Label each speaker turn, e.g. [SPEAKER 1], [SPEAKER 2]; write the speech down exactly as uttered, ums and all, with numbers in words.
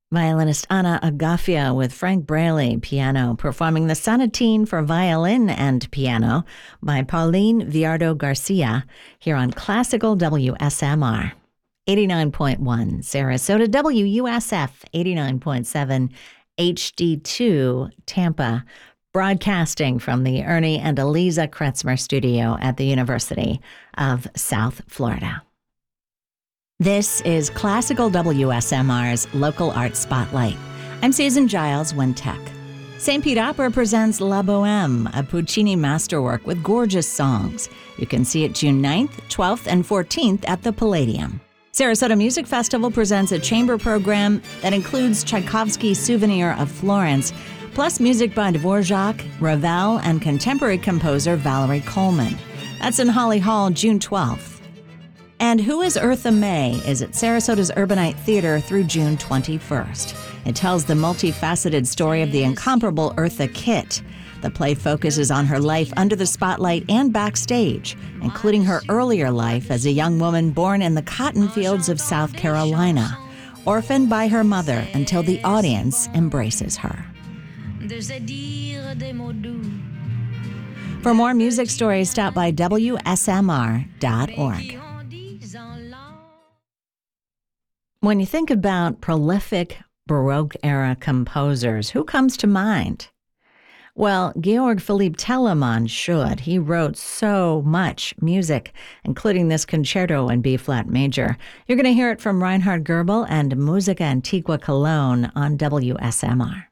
[SPEAKER 1] Violinist Ana Agafia with Frank Braley, piano, performing the Sonatine for violin and piano by Pauline Viardo Garcia here on Classical W S M R. eighty-nine point one Sarasota, W U S F eighty-nine point seven H D two Tampa, broadcasting from the Ernie and Eliza Kretzmer studio at the University of South Florida. This is Classical W S M R's Local Arts Spotlight. I'm Susan Giles, Wintec. Saint Pete Opera presents La Bohème, a Puccini masterwork with gorgeous songs. You can see it June ninth, twelfth, and fourteenth at the Palladium. Sarasota Music Festival presents a chamber program that includes Tchaikovsky's Souvenir of Florence, plus music by Dvorak, Ravel, and contemporary composer Valerie Coleman. That's in Holly Hall, June twelfth. And Who is Eartha May is at Sarasota's Urbanite Theater through June twenty-first. It tells the multifaceted story of the incomparable Eartha Kitt. The play focuses on her life under the spotlight and backstage, including her earlier life as a young woman born in the cotton fields of South Carolina, orphaned by her mother until the audience embraces her. For more music stories, stop by W S M R dot org. When you think about prolific Baroque-era composers, who comes to mind? Well, Georg Philipp Telemann should. He wrote so much music, including this concerto in B-flat major. You're going to hear it from Reinhard Goebel and Musica Antiqua Cologne on W S M R.